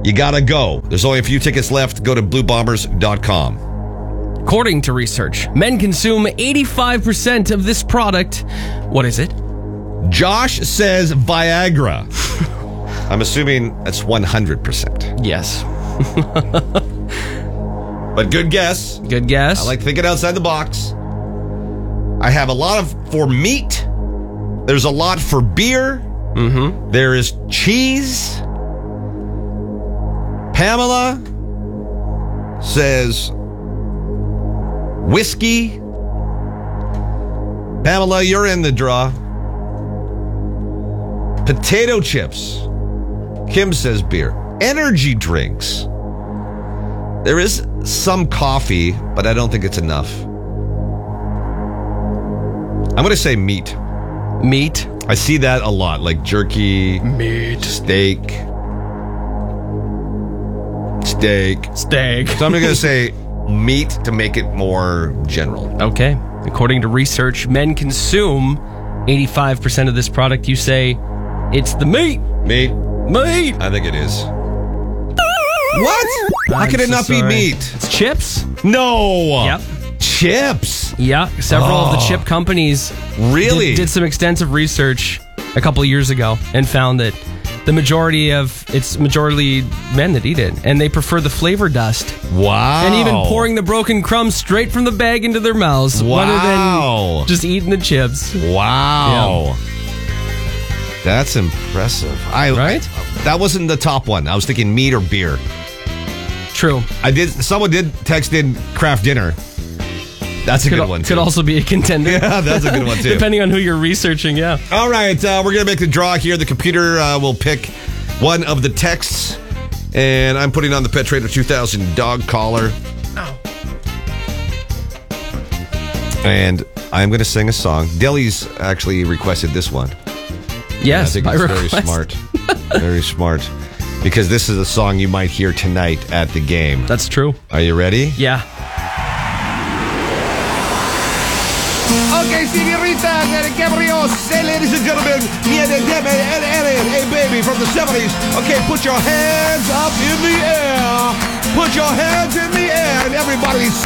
You gotta go. There's only a few tickets left. Go to bluebombers.com. According to research, men consume 85% of this product. What is it? Josh says Viagra. I'm assuming that's 100%. Yes. But good guess. Good guess. I like thinking outside the box. I have a lot for meat. There's a lot for beer. Mm-hmm. There is cheese. Pamela says whiskey. Pamela, you're in the draw. Potato chips. Kim says beer. Energy drinks. There is some coffee, but I don't think it's enough. I'm going to say meat. Meat. I see that a lot, like jerky, meat, steak. Steak. So I'm going to say meat to make it more general. Okay. According to research, men consume 85% of this product. You say it's the meat. Meat. I think it is. What? How could it not be meat? It's chips. No. Yep. Chips. Yeah. Several of the chip companies really did some extensive research a couple of years ago and found that the majority men that eat it, and they prefer the flavor dust. Wow. And even pouring the broken crumbs straight from the bag into their mouths rather than just eating the chips. Wow. Yeah. That's impressive. Right? That wasn't the top one. I was thinking meat or beer. True. Someone did text in craft dinner. That's a good one, too. Could also be a contender. Yeah, that's a good one, too. Depending on who you're researching, yeah. All right, we're going to make the draw here. The computer will pick one of the texts, and I'm putting on the Pet Trader 2000 dog collar. Oh. And I'm going to sing a song. Deli's actually requested this one. Yes, I think it's very smart. Very smart. Because this is a song you might hear tonight at the game. That's true. Are you ready? Yeah. Okay, señorita, cabrios, ladies and gentlemen, a baby from the 70s. Okay, put your hands up in the air. Put your hands in the air, and everybody